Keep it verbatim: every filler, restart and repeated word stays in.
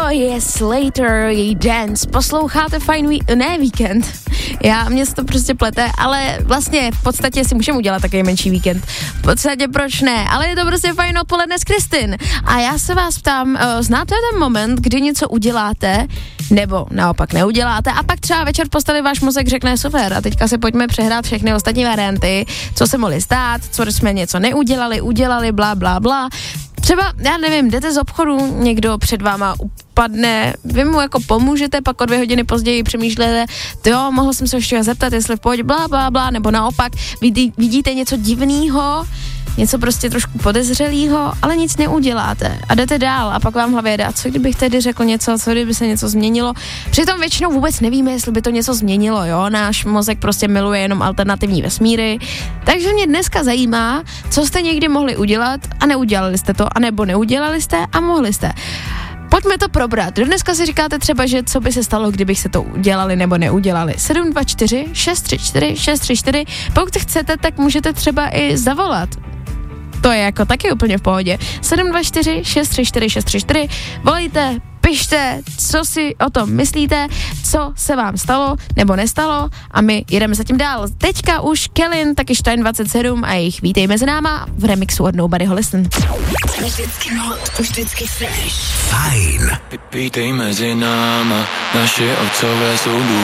je Slater, její Dance. Posloucháte Fajn Week- ne Víkend. Já, mě se to prostě plete, ale vlastně v podstatě si můžeme udělat takový menší víkend. V podstatě proč ne, ale je to prostě fajn odpoledne s Kristin. A já se vás ptám, uh, znáte ten moment, kdy něco uděláte, nebo naopak neuděláte a pak třeba večer v posteli váš mozek řekne super a teďka se pojďme přehrát všechny ostatní varianty, co se mohly stát, co jsme něco neudělali, udělali, blá, blá, blá. Třeba, já nevím, jdete z obchodu, někdo před váma upadne, vy mu jako pomůžete, pak o dvě hodiny později přemýšlíte, jo, mohl jsem se ještě zeptat, jestli v pohodě, blá, blá, blá, nebo naopak, vidí, vidíte něco divného, něco prostě trošku podezřelého, ale nic neuděláte a jdete dál a pak vám v hlavě jde, a co kdybych tedy řekl něco, co kdyby se něco změnilo. Přitom většinou vůbec nevíme, jestli by to něco změnilo, jo, náš mozek prostě miluje jenom alternativní vesmíry, takže mě dneska zajímá, co jste někdy mohli udělat a neudělali jste to, anebo neudělali jste a mohli jste. Pojďme to probrat. Dneska si říkáte třeba, že co by se stalo, kdybych se to udělali nebo neudělali. sedm dva čtyři šest tři čtyři šest tři čtyři. Pokud chcete, tak můžete třeba i zavolat. To je jako taky úplně v pohodě. sedm dva čtyři šest tři čtyři šest tři čtyři. Volejte, pište, co si o tom myslíte, co se vám stalo nebo nestalo a my jedeme zatím dál. Teďka už Kellyn, taky Stein dvacet sedm a jejich Vítej mezi náma v remixu od Nobodyho Listen. Vždycky hot, vždycky fresh. Fajn. Vítej mezi náma, naše otcové jsou